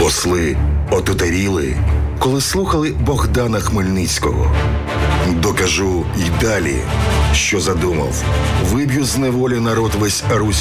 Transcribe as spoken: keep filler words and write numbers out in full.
Посли отутаріли, коли слухали Богдана Хмельницького. Докажу й далі, що задумав. Виб'ю з неволі народ весь руський.